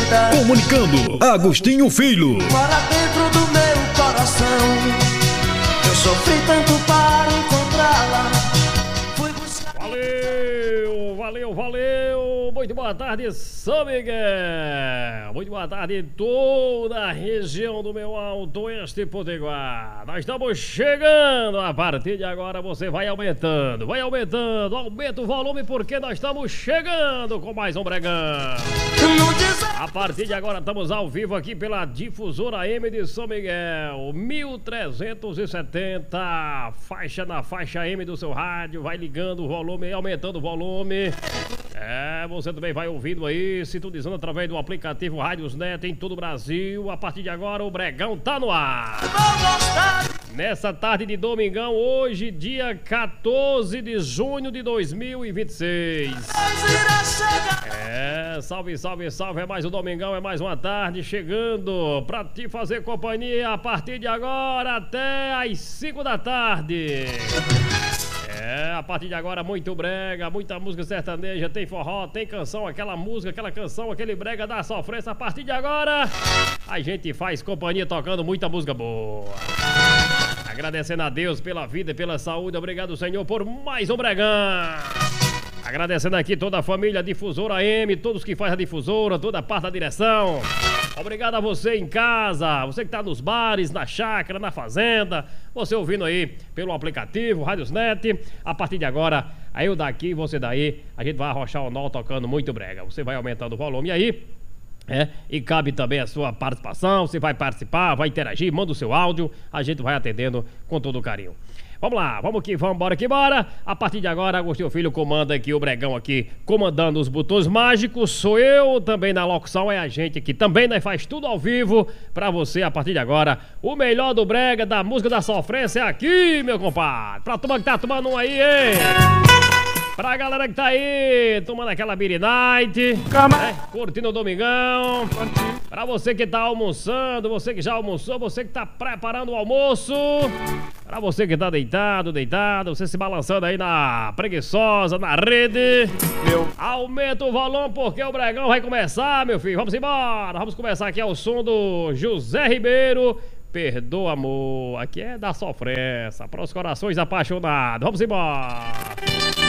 feita. Comunicando, Agostinho Filho. Mora dentro do meu coração. Eu sofri tanto para encontrá-la. Fui buscar. Valeu. Muito boa tarde, São Miguel. Muito boa tarde, toda a região do meu Alto Oeste Potiguar. Nós estamos chegando. A partir de agora você vai aumentando. Aumenta o volume porque nós estamos chegando com mais um Bregão. A partir de agora estamos ao vivo aqui pela Difusora M de São Miguel, 1370, na faixa M do seu rádio, vai ligando o volume e aumentando o volume. Você também vai ouvindo aí, sintonizando através do aplicativo Rádiosnet em todo o Brasil. A partir de agora o Bregão tá no ar. Nessa tarde de domingão, hoje, dia 14 de junho de 2026. Salve, é mais um domingão, é mais uma tarde chegando pra te fazer companhia a partir de agora até às 5 da tarde. A partir de agora muito brega, muita música sertaneja, tem forró, tem canção, aquela música, aquela canção, aquele brega da sofrência. A partir de agora a gente faz companhia tocando muita música boa. Agradecendo a Deus pela vida e pela saúde, obrigado Senhor por mais um Bregão. Agradecendo aqui toda a família Difusora M, todos que fazem a difusora, toda a parte da direção. Obrigado a você em casa, você que tá nos bares, na chácara, na fazenda, você ouvindo aí pelo aplicativo Rádiosnet. A partir de agora, aí eu daqui, você daí, a gente vai arrochar o nó tocando muito brega. Você vai aumentando o volume aí. E cabe também a sua participação, você vai participar, vai interagir, manda o seu áudio, a gente vai atendendo com todo carinho. Vamos lá, vamos que vamos, bora que bora. A partir de agora, Agostinho Filho comanda aqui o Bregão aqui, comandando os botões mágicos. Sou eu, também na locução é a gente aqui, também nós faz tudo ao vivo pra você. A partir de agora, o melhor do brega, da música da sofrência é aqui, meu compadre. Pra turma que tá tomando um aí, hein? Pra galera que tá aí, tomando aquela Beer Night, curtindo o domingão. Pra você que tá almoçando, você que já almoçou, você que tá preparando o almoço. Pra você que tá deitado, você se balançando aí na preguiçosa, na rede. Aumenta o volume porque o Bregão vai começar, meu filho. Vamos embora, vamos começar aqui ao som do José Ribeiro. Perdoa, amor, aqui é da sofrência, para os corações apaixonados. Vamos embora.